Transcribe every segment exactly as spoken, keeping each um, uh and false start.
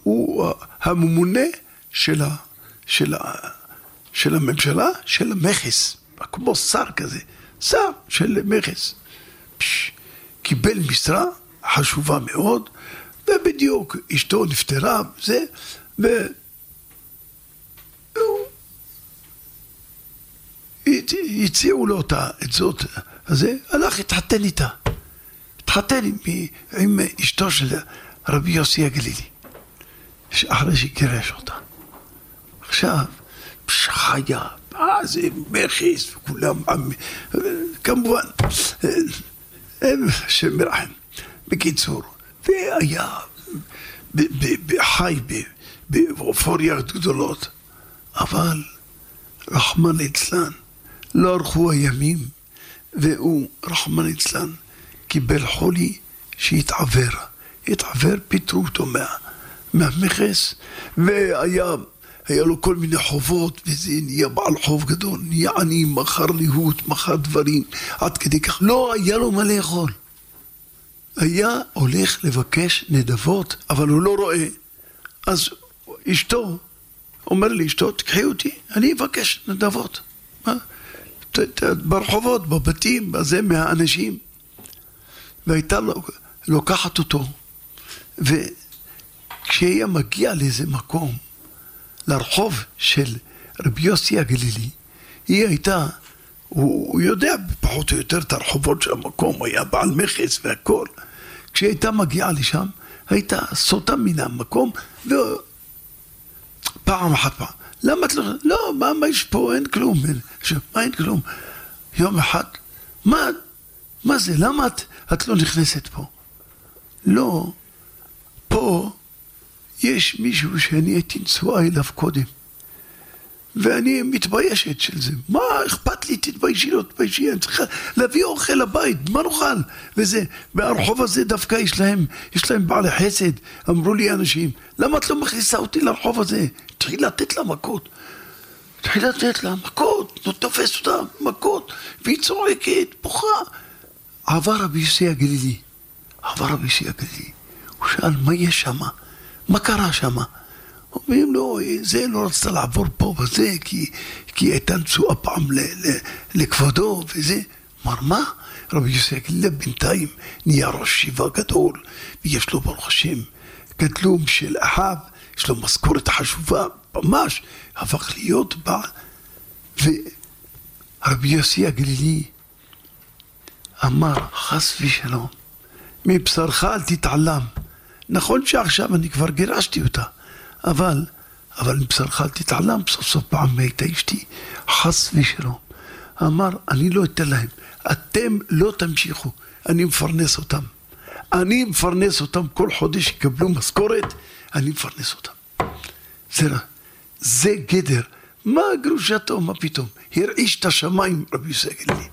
הוא הממונה של, ה, של, ה, של הממשלה, של המכס, כמו שר כזה, שר של מכס. פש, קיבל משרה חשובה מאוד, ובדיוק אשתו נפטרה, זה, ו... הציעו לו אותה, את זאת, הזה, הלך התחתן איתה. התחתן עם, עם אשתו של רבי יוסי הגלילי, אחרי שגירש אותה. עכשיו, חיה, אה, זה מכס, וכולם, כמובן, שם מרחם. בקיצור, והיה חי באופוריה גדולות, אבל רחמן אצלן, לא ערכו הימים, והוא, רחמן אצלן, קיבל חולי שהתעבר. התעבר, פיתרו אותו מה, מהמכס, והיה היה לו כל מיני חובות, וזה נהיה בעל חוב גדול, נהיה עני, מחר ליהות, מחר דברים, עד כדי כך. לא היה לו מה לאכול. היה הולך לבקש נדבות, אבל הוא לא רואה. אז אשתו, אומר לי אשתו, תקחי אותי, אני אבקש נדבות. מה? ברחובות, בבתים, בזה מהאנשים. והייתה לו, לוקחת אותו, וכשהיה מגיע לאיזה מקום, לרחוב של רבי יוסי הגלילי, היא הייתה, הוא, הוא יודע פחות או יותר את הרחובות של המקום, היה בעל מכס והכל. כשהיא הייתה מגיעה לשם, הייתה סוטה מן המקום, ופעם אחת פעם, למה את לא, לא, מה, מה יש פה? אין כלום, אין, מה אין כלום? יום אחד, מה, מה זה? למה את, את לא נכנסת פה? לא, פה יש מישהו שאני הייתי נשואה אליו קודם, ואני מתביישת של זה. מה אכפת לי? תתביישי, לא תתביישי, אני צריכה להביא אוכל לבית, מה נאכל? וזה, והרחוב הזה דווקא יש להם, יש להם בעלי חסד. אמרו לי אנשים, למה את לא מכניסה אותי לרחוב הזה? תתחיל לתת לה מכות. תתחיל לתת לה מכות, לא תופס אותה מכות, והיא צועקת, בוכה. עבר רבי יוסי הגלילי, עבר רבי יוסי הגלילי, הוא שאל, מה יש שמה? מה קרה שמה? אומרים לו, זה לא רצתה לעבור פה וזה, כי, כי הייתה נשואה פעם ל, ל, לכבודו וזה. אמר, מה? רבי יוסי הגלילי בינתיים נהיה ראש שיבה גדול, ויש לו ברוך השם גדלום של אחיו, יש לו משכורת חשובה, ממש, הפך להיות בעל. ורבי יוסי הגלילי אמר, חס ושלום, מבשרך אל תתעלם. נכון שעכשיו אני כבר גירשתי אותה, אבל, אבל מבשרך אל תתעלם, סוף סוף פעם הייתה אשתי, חס ושלום. אמר, אני לא אתן להם, אתם לא תמשיכו, אני מפרנס אותם. אני מפרנס אותם, כל חודש יקבלו משכורת, אני מפרנס אותם. זה, זה גדר. מה גרושתו, מה פתאום? הרעיש את השמיים, רבי יוסי הגלילי.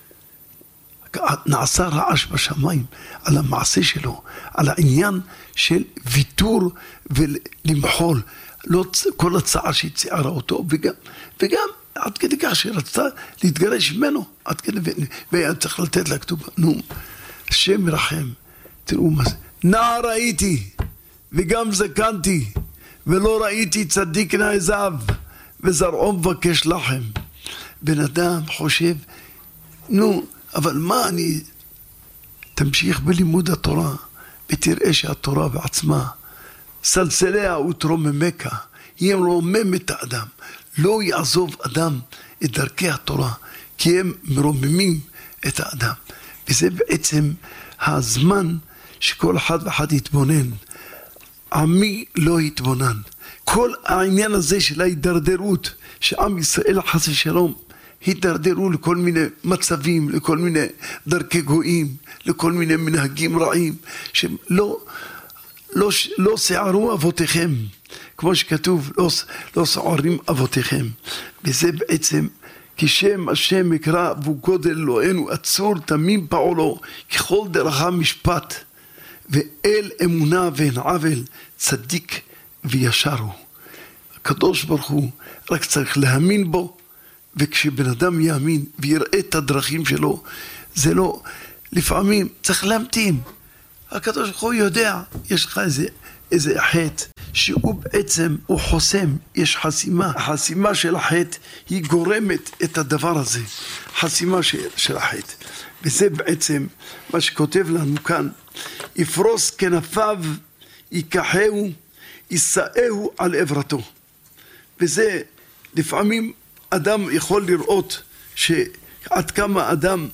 נעשה רעש בשמיים על המעשה שלו, על העניין של ויתור ולמחול, לא כל הצעה שהציערה אותו, וגם, וגם עד כדי כך שרצתה להתגרש ממנו, עד כדי, והיה צריך לתת לה כתובה, נו, השם מרחם, תראו מה זה, נער ראיתי, וגם זקנתי, ולא ראיתי צדיק נעזב, וזרעו מבקש לחם. בן אדם חושב, נו, אבל מה אני, תמשיך בלימוד התורה, ותראה שהתורה בעצמה, סלסליה ותרוממך, היא מרומם את האדם, לא יעזוב אדם את דרכי התורה, כי הם מרוממים את האדם. וזה בעצם הזמן שכל אחד ואחד יתבונן. עמי לא יתבונן. כל העניין הזה של ההידרדרות, שעם ישראל חס ושלום, הידרדרו לכל מיני מצבים, לכל מיני דרכי גויים, לכל מיני מנהגים רעים, שלא לא, לא שערו אבותיכם, כמו שכתוב, לא, לא שערים אבותיכם. וזה בעצם, כשם השם יקרא והוא גודל אלוהינו, עצור תמים פעולו, ככל דרכה משפט, ואל אמונה ואין עוול, צדיק וישר הוא. הקדוש ברוך הוא רק צריך להאמין בו, וכשבן אדם יאמין ויראה את הדרכים שלו, זה לא, לפעמים צריך להמתין. הקדוש ברוך הוא יודע, יש לך איזה, איזה חטא שהוא בעצם, הוא חוסם, יש חסימה. החסימה של החטא היא גורמת את הדבר הזה, חסימה של, של החטא. וזה בעצם מה שכותב לנו כאן, יפרוס כנפיו, ייקחהו, יישאהו על עברתו. וזה לפעמים אדם יכול לראות שעד כמה אדם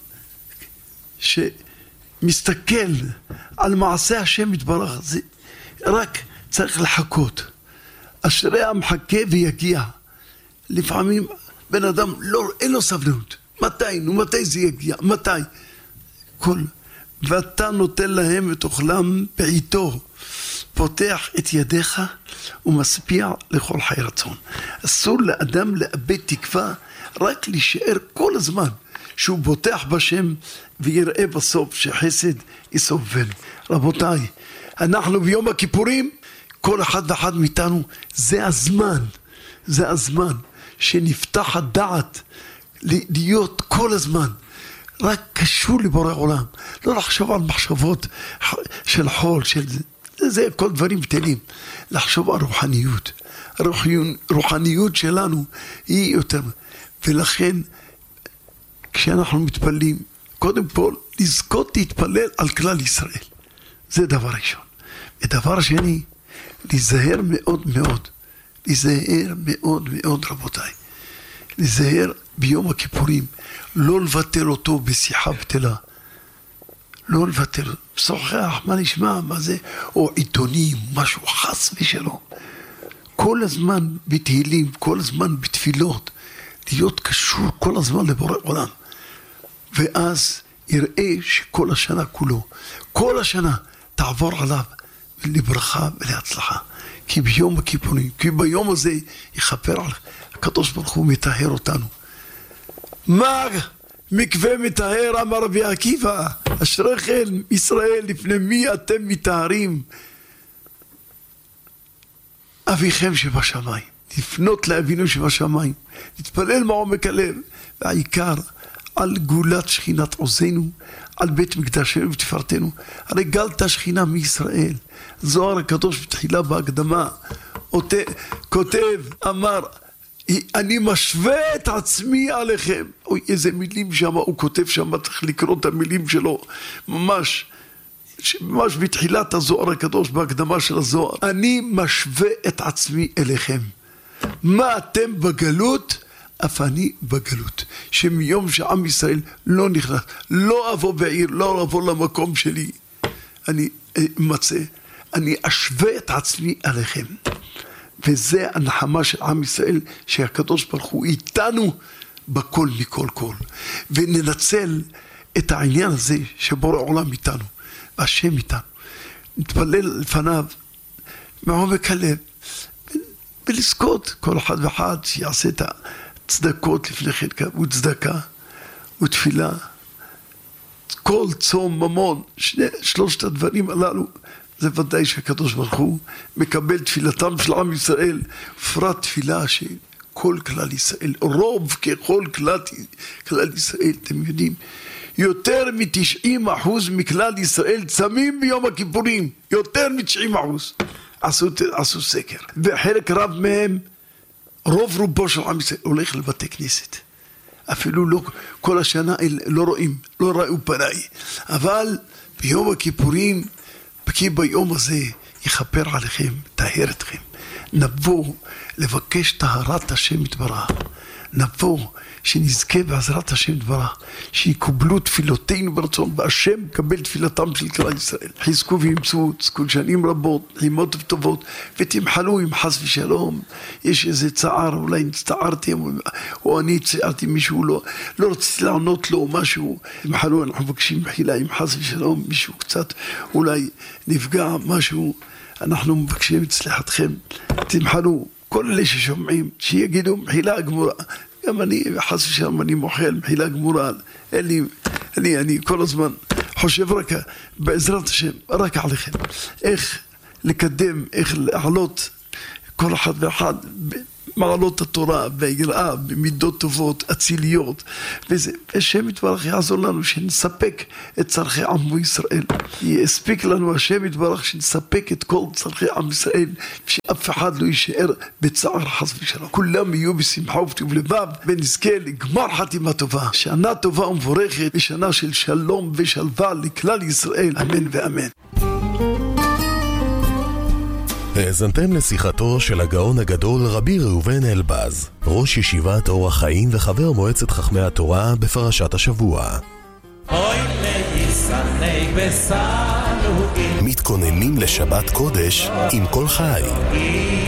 שמסתכל על מעשה השם יתברך, זה רק צריך לחכות. אשרי המחכה ויגיע. לפעמים בן אדם לא, אין לו סבלנות. מתי? נו, מתי זה יגיע? מתי? כל, ואתה נותן להם את אוכלם בעיתו, פותח את ידיך ומשפיע לכל חי רצון. אסור לאדם לאבד תקווה, רק להישאר כל הזמן שהוא בוטח בשם ויראה בסוף שחסד יסובב. רבותיי, אנחנו ביום הכיפורים, כל אחד ואחד מאיתנו, זה הזמן, זה הזמן שנפתח הדעת להיות כל הזמן רק קשור לבורא עולם, לא לחשוב על מחשבות של חול, של זה, זה כל דברים בטלים, לחשוב על רוחניות. הרוחניות שלנו היא יותר, ולכן כשאנחנו מתפללים, קודם כל לזכות להתפלל על כלל ישראל, זה דבר ראשון. ודבר שני, להיזהר מאוד מאוד, להיזהר מאוד מאוד רבותיי, להיזהר ביום הכיפורים, לא לבטל אותו בשיחה בטלה, לא לבטל, שוחח, מה נשמע, מה זה, או עיתונים, משהו חס ושלום. כל הזמן בתהילים, כל הזמן בתפילות, להיות קשור כל הזמן לבורא עולם. ואז יראה שכל השנה כולו, כל השנה תעבור עליו לברכה ולהצלחה. כי ביום הכיפורים, כי ביום הזה יכפר על הקדוש ברוך הוא מטהר אותנו. מה מקווה מטהר, אמר רבי עקיבא, אשריכם ישראל, לפני מי אתם מטהרים? אביכם שבשמיים. לפנות לאבינו שבשמיים, להתפלל מעומק הלב, והעיקר על גאולת שכינת עוזנו, על בית מקדשנו ותפארתנו. הרי גלת שכינה מישראל. זוהר הקדוש בתחילה בהקדמה כותב, אמר, אני משווה את עצמי עליכם. אוי, איזה מילים שם, הוא כותב שם, צריך לקרוא את המילים שלו, ממש, ממש בתחילת הזוהר הקדוש, בהקדמה של הזוהר. אני משווה את עצמי אליכם. מה אתם בגלות? אף אני בגלות. שמיום שעם ישראל לא נכנס, לא אבוא בעיר, לא אבוא למקום שלי, אני מצא, אני אשווה את עצמי עליכם. וזה הנחמה של עם ישראל, שהקדוש ברוך הוא איתנו בכל מכל כל. וננצל את העניין הזה שבורא עולם איתנו, והשם איתנו. נתפלל לפניו מעומק הלב, ולזכות כל אחד ואחד שיעשה את הצדקות לפני חלקה, וצדקה ותפילה. כל צום ממון, שני, שלושת הדברים הללו, זה ודאי שהקדוש ברוך הוא מקבל תפילתם של עם ישראל, פרט תפילה שכל כלל ישראל, רוב ככל כלל, כלל ישראל, אתם יודעים, יותר מ-תשעים אחוז מכלל ישראל צמים ביום הכיפורים, יותר מ-תשעים אחוז, עשו, עשו סקר, וחלק רב מהם, רוב רובו של עם ישראל, הולך לבתי כנסת. אפילו לא, כל השנה לא רואים, לא ראו פניי, אבל ביום הכיפורים, כי ביום הזה יכפר עליכם, תהר אתכם. נבוא לבקש טהרת השם יתברך. נבוא שנזכה בעזרת השם יתברך, שיקבלו תפילותינו ברצון, והשם קבל תפילתם של כלל ישראל. חזקו וימצאו, תזכו שנים רבות, לימות וטובות, ותמחלו אם חס ושלום. יש איזה צער, אולי נצטערתי, או אני צערתי מישהו, לא, לא רציתי לענות לו משהו. תמחלו, אנחנו מבקשים מחילה אם חס ושלום, מישהו קצת אולי נפגע משהו, אנחנו מבקשים את סליחתכם. תמחלו, כל אלה ששומעים, שיגידו מחילה גמורה. גם אני, חס ושלום, אני מוחל, מחילה גמורה. אין לי, אני, אני כל הזמן חושב רק, בעזרת השם, רק עליכם. איך לקדם, איך לעלות כל אחד ואחד מעלות התורה והיראה במידות טובות, אציליות, וזה, השם יתברך יעזור לנו שנספק את צרכי עמו ישראל. יספיק לנו השם יתברך שנספק את כל צרכי עם ישראל, שאף אחד לא יישאר בצער חס ושלום. כולם יהיו בשמחה ובטוב לבב, ונזכה לגמר חתימה טובה, שנה טובה ומבורכת, ושנה של שלום ושלווה לכלל ישראל, אמן ואמן. האזנתם לשיחתו של הגאון הגדול רבי ראובן אלבז, ראש ישיבת אור החיים וחבר מועצת חכמי התורה בפרשת השבוע. מתכוננים לשבת קודש עם כל חי.